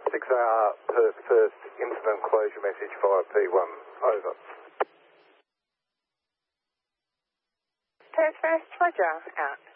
6AR, Perth first, incident closure message via P1, over. Perth first, Roger, out.